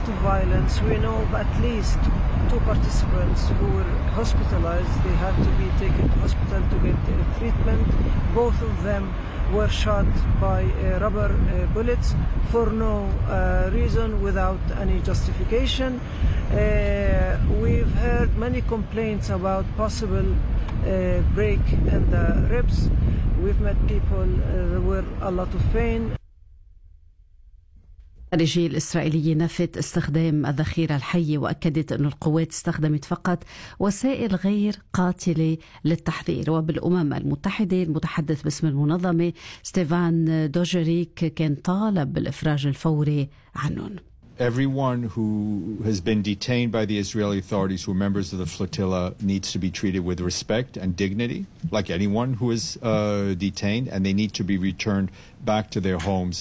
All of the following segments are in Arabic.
lot of violence. We know of at least 2 participants who were hospitalized. They had to be taken to hospital to get treatment. Both of them were shot by rubber bullets for no reason, without any justification. We've heard many complaints about possible break in the ribs. We've met people that were a lot of pain. الخارجية الإسرائيلية نفت استخدام الذخيرة الحية وأكدت أن القوات استخدمت فقط وسائل غير قاتلة للتحذير. وبالأمم المتحدة المتحدث باسم المنظمة ستيفان دوجريك كان طالب بالإفراج الفوري عنهم. Everyone who has been detained by the Israeli authorities who are members of the flotilla needs to be treated with respect and dignity, like anyone who is detained, and they need to be returned back to their homes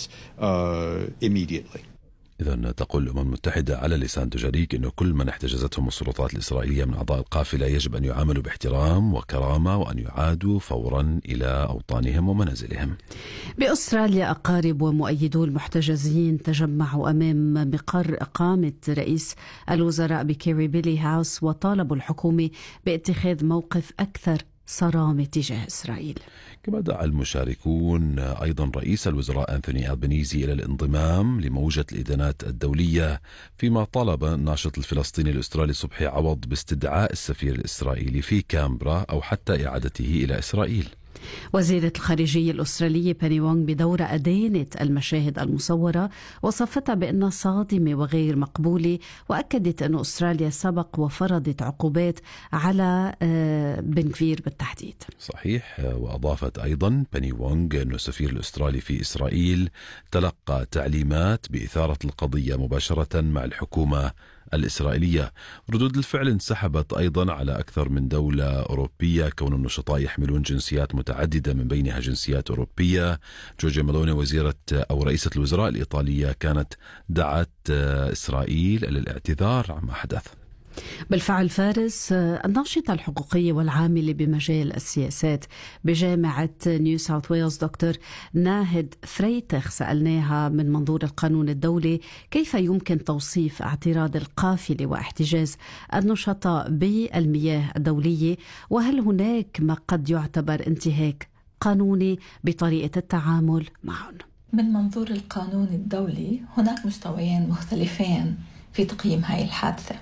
immediately. إذن تقول الأمم المتحدة على لسان دوجريك أن كل من احتجزتهم السلطات الإسرائيلية من أعضاء القافلة يجب أن يعاملوا باحترام وكرامة وأن يعادوا فورا إلى أوطانهم ومنازلهم. بأستراليا أقارب ومؤيدو المحتجزين تجمعوا أمام مقر إقامة رئيس الوزراء بكيري بيلي هاوس وطالبوا الحكومة باتخاذ موقف أكثر صرامة تجاه إسرائيل. كما دعا المشاركون أيضا رئيس الوزراء أنثوني ألبانيزي إلى الانضمام لموجة الإدانات الدولية، فيما طلب الناشط الفلسطيني الأسترالي صبحي عوض باستدعاء السفير الإسرائيلي في كامبرا أو حتى إعادته إلى إسرائيل. وزيرة الخارجية الأسترالية باني وونغ بدورة أدانت المشاهد المصورة، وصفتها بأنها صادمة وغير مقبولة، وأكدت أن أستراليا سبق وفرضت عقوبات على بن غفير بالتحديد. صحيح. وأضافت أيضا باني وونغ أن السفير الأسترالي في إسرائيل تلقى تعليمات بإثارة القضية مباشرة مع الحكومة الإسرائيلية. ردود الفعل انسحبت أيضا على أكثر من دولة أوروبية، كون النشطاء يحملون جنسيات متعددة من بينها جنسيات أوروبية. جورجيا ميلوني وزيرة أو رئيسة الوزراء الإيطالية كانت دعت إسرائيل للاعتذار عما حدث. بالفعل فارس، الناشطة الحقوقية والعاملة بمجال السياسات بجامعة نيو ساوث ويلز دكتور ناهد فريتخ سألناها من منظور القانون الدولي كيف يمكن توصيف اعتراض القافلة واحتجاز النشطاء بالمياه الدولية، وهل هناك ما قد يعتبر انتهاك قانوني بطريقة التعامل معهم؟ من منظور القانون الدولي هناك مستويين مختلفين في تقييم هاي الحادثة،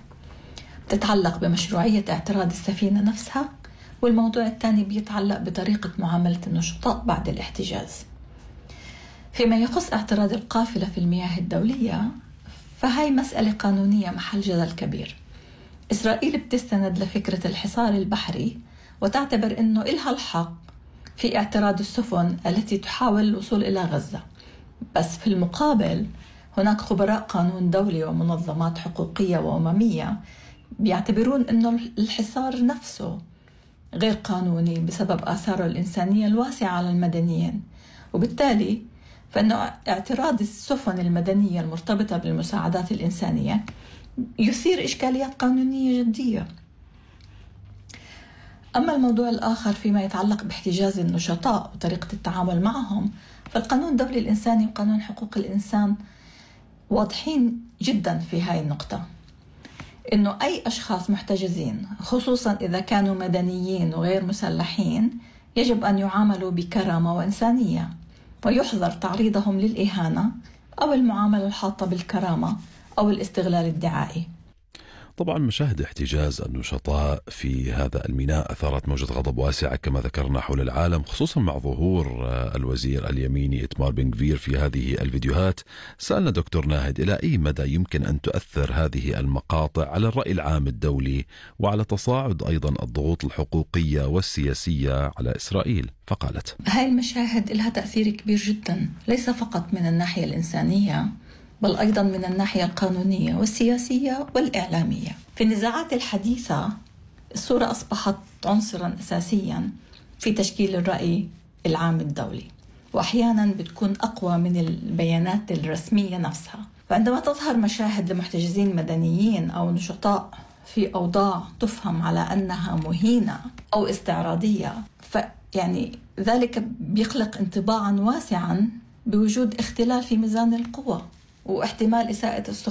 تتعلق بمشروعية اعتراض السفينة نفسها، والموضوع الثاني بيتعلق بطريقة معاملة النشطاء بعد الاحتجاز. فيما يخص اعتراض القافلة في المياه الدولية فهي مسألة قانونية محل جدل كبير. إسرائيل بتستند لفكرة الحصار البحري وتعتبر أنه إلها الحق في اعتراض السفن التي تحاول الوصول إلى غزة، بس في المقابل هناك خبراء قانون دولي ومنظمات حقوقية وأممية بيعتبرون أنه الحصار نفسه غير قانوني بسبب آثاره الإنسانية الواسعة على المدنيين، وبالتالي فإنه اعتراض السفن المدنية المرتبطة بالمساعدات الإنسانية يثير إشكاليات قانونية جدية. أما الموضوع الآخر فيما يتعلق باحتجاز النشطاء وطريقة التعامل معهم، فالقانون الدولي الإنساني وقانون حقوق الإنسان واضحين جدا في هاي النقطة، إنه أي أشخاص محتجزين خصوصا إذا كانوا مدنيين وغير مسلحين يجب أن يعاملوا بكرامة وإنسانية، ويحظر تعريضهم للإهانة أو المعاملة الحاطة بالكرامة أو الاستغلال الدعائي. طبعا مشاهد احتجاز النشطاء في هذا الميناء أثارت موجة غضب واسعة كما ذكرنا حول العالم، خصوصا مع ظهور الوزير اليميني إتمار بن غفير في هذه الفيديوهات. سألنا دكتور ناهد إلى أي مدى يمكن أن تؤثر هذه المقاطع على الرأي العام الدولي وعلى تصاعد أيضا الضغوط الحقوقية والسياسية على إسرائيل، فقالت: هاي المشاهد لها تأثير كبير جدا، ليس فقط من الناحية الإنسانية بل أيضا من الناحية القانونية والسياسية والإعلامية. في النزاعات الحديثة الصورة أصبحت عنصرا أساسيا في تشكيل الرأي العام الدولي، وأحيانا بتكون أقوى من البيانات الرسمية نفسها. فعندما تظهر مشاهد لمحتجزين مدنيين أو نشطاء في أوضاع تفهم على أنها مهينة أو استعراضية، فيعني ذلك بيخلق انطباعا واسعا بوجود اختلال في ميزان القوى واحتمال إساءة